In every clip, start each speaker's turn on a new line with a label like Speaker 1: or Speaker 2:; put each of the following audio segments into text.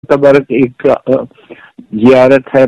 Speaker 1: तबरक एक जियारत है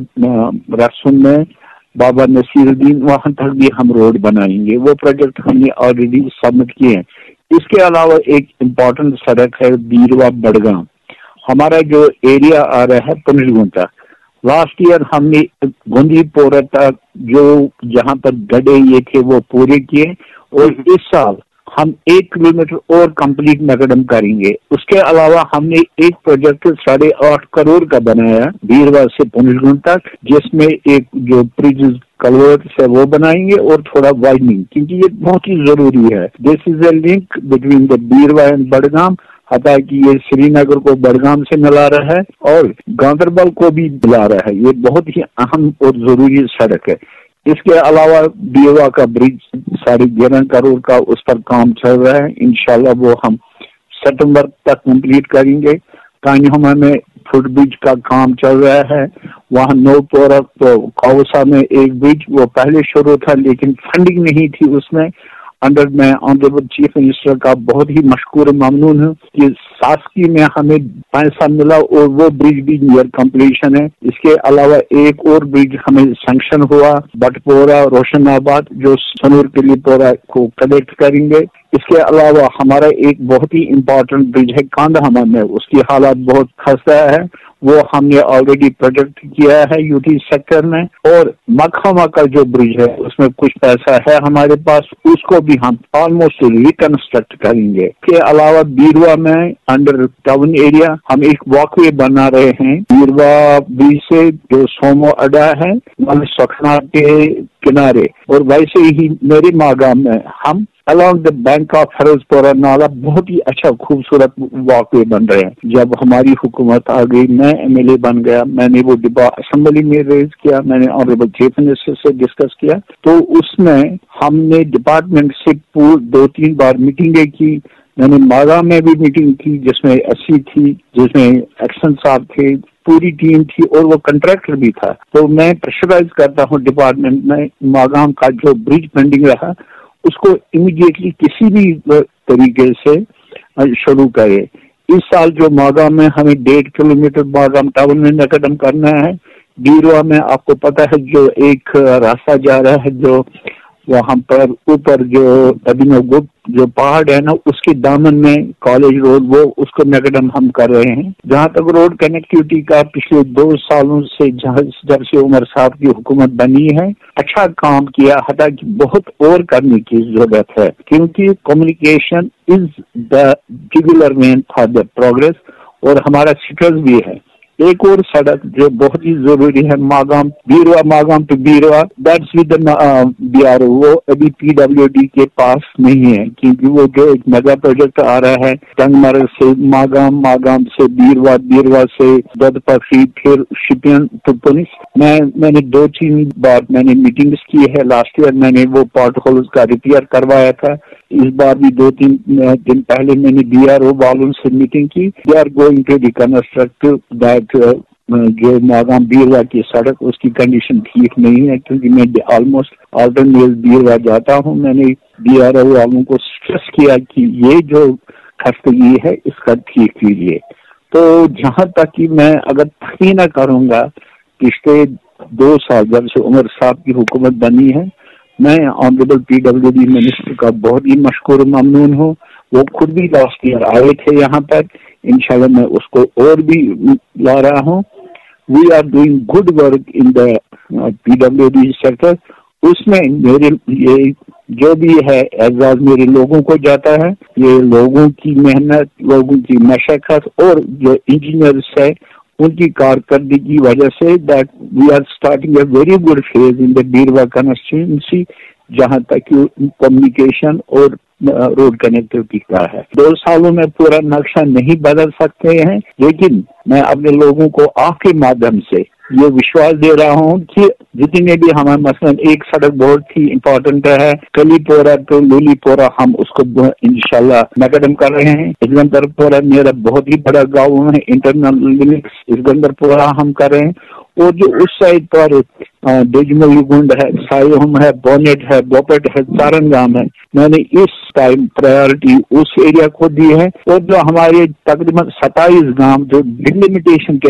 Speaker 1: रसुम में बाबा नसीरुद्दीन, वहां तक भी हम रोड बनाएंगे। वो प्रोजेक्ट हमने ऑलरेडी सबमिट किए हैं। इसके अलावा एक इम्पोर्टेंट सड़क है बीरवा बड़गाम, हमारा जो एरिया आ रहा है पुनजगुंता। लास्ट ईयर हमने गुंदीपोरा तक जो जहां पर गड्ढे ये थे वो पूरे किए, और इस साल हम 1 किलोमीटर और कंप्लीट नकदम करेंगे। उसके अलावा हमने एक प्रोजेक्ट 8.5 करोड़ का बनाया बीरवा से पुनजगुंत तक, जिसमें एक जो ब्रिज कलवर्ट है वो बनाएंगे और थोड़ा वाइडनिंग, क्योंकि ये बहुत ही जरूरी है। This is a link between the Beerwah and Budgam, हालांकि ये श्रीनगर को बड़गाम से मिला रहा है और गांदरबल को भी मिला रहा है। ये बहुत ही अहम और जरूरी सड़क है। इसके अलावा बीरवा का ब्रिज 11.5 करोड़ का, उस पर काम चल रहा है। इंशाल्लाह वो हम सितंबर तक कंप्लीट करेंगे। कान्योमा में फुट ब्रिज का काम चल रहा है। वहाँ नोपोरा कौसा में एक ब्रिज वो पहले शुरू था, लेकिन फंडिंग नहीं थी उसमें। अंडर मैं ऑनरेबल चीफ मिनिस्टर का बहुत ही मशकूर ममनून हूँ कि सासकी में हमें पैसा मिला और वो ब्रिज भी नियर कंप्लीशन है। इसके अलावा एक और ब्रिज हमें सैंक्शन हुआ बटपोरा रोशनाबाद, जो सनूर के लिए पोरा को कनेक्ट करेंगे। इसके अलावा हमारा एक बहुत ही इम्पोर्टेंट ब्रिज है कांधामा में, उसकी हालात बहुत खस्ता है, वो हमने ऑलरेडी प्रोजेक्ट किया है यूटी सेक्टर में। और मखामा का जो ब्रिज है उसमें कुछ पैसा है हमारे पास, उसको भी हम ऑलमोस्ट रिकंस्ट्रक्ट करेंगे। के अलावा बीरवा में अंडर टाउन एरिया हम एक वॉकवे बना रहे हैं बीरवा ब्रिज से जो सोमो अड्डा है सखना के किनारे, और वैसे ही मेरे मागाम में हम अलॉन्ग द बैंक ऑफ फरोजपुरा नाला बहुत ही अच्छा खूबसूरत वॉकवे बन रहे हैं। जब हमारी हुकूमत आ गई, मैं एमएलए बन गया, मैंने वो असेंबली में रेज किया, मैंने ऑनरेबल चीफ मिनिस्टर से डिस्कस किया, तो उसमें हमने डिपार्टमेंट से 2-3 बार मीटिंगें की। मैंने मागा में भी मीटिंग की जिसमें एससी थी, जिसमें एक्शन साहब थे, पूरी टीम थी और वो कंट्रैक्टर भी था। तो मैं प्रेशराइज करता हूँ डिपार्टमेंट में मागाम का जो ब्रिज पेंडिंग रहा उसको इमीडिएटली किसी भी तरीके से शुरू करे। इस साल जो मागाम में हमें 1.5 किलोमीटर मागाम टाउन में नकदम करना है। बीरवा में आपको पता है जो एक रास्ता जा रहा है जो वहां पर ऊपर जो अभिनव गुप्त जो पहाड़ है ना, उसके दामन में कॉलेज रोड, वो उसको नकदम हम कर रहे हैं। जहां तक रोड कनेक्टिविटी का पिछले 2 सालों से जब से उमर साहब की हुकूमत बनी है अच्छा काम किया, हालांकि बहुत और करने की जरूरत है, क्योंकि communication is the tubular main for the progress, और हमारा स्ट्रेस भी है। एक और सड़क जो बहुत ही जरूरी है Magam to Beerwah, that's with BRO, वो अभी पीडब्ल्यूडी के पास नहीं है, क्योंकि वो जो एक मेगा प्रोजेक्ट आ रहा है टंगमर्ग से मागाम से बीरवा से ददपखी, फिर शिपियन टू पुलिस। मैंने 2-3 बार मैंने मीटिंग्स की है। लास्ट ईयर मैंने वो पॉट होल्स का रिपेयर करवाया था। इस बार भी 2-3 दिन पहले मैंने बीआरओ वालों से मीटिंग की। They are going to reconstruct that जो मागाम बीरवा की सड़क, उसकी कंडीशन ठीक नहीं है, क्योंकि मैं ऑलमोस्ट ऑल्टरनेट बीरवा जाता हूँ। मैंने बीआरओ वालों को स्ट्रेस किया कि ये जो खस्तगी है इसका ठीक कीजिए। तो जहां तक कि मैं अगर तखमीना न करूंगा, पिछले 2 साल जब से उमर साहब की हुकूमत बनी है, मैं ऑनरेबल पीडब्ल्यूडी मिनिस्टर का बहुत ही मशकूर ममनून हूँ। वो खुद भी लास्ट ईयर आए थे यहाँ पर, इंशाल्लाह मैं उसको और भी ला रहा हूँ। We are doing good work in the PWD sector. उसमें मेरे ये जो भी है एजाज मेरे लोगों को जाता है। ये लोगों की मेहनत, लोगों की मशक्कत और जो इंजीनियर्स है उनकी कारकर्दगी की वजह say that we are starting a very good phase in the Beerwah constituency, जहां तक कम्युनिकेशन और रोड कनेक्टिविटी का है। 2 सालों में पूरा नक्शा नहीं बदल सकते हैं, लेकिन मैं अपने लोगों को आपके माध्यम से ये विश्वास दे रहा हूँ कि जितने भी हमारे मसलन एक सड़क बहुत ही इम्पोर्टेंट है कलीपोरा तो लूलीपोरा, हम उसको इंशाल्लाह नकदम कर रहे हैं। इसगंदरपोरा मेरा बहुत ही बड़ा गाँव है, इंटरनल लिमिट्स इसगंदरपोरा हम कर रहे हैं। और जो उस साइड पर डिजमोयुगुंड है, सायोम है, बोनेट है, बोपेट है, सारंगाम है, मैंने इस टाइम प्रायोरिटी उस एरिया को दी है। और जो हमारे तकरीबन 27 गांव जो डिलिमिटेशन के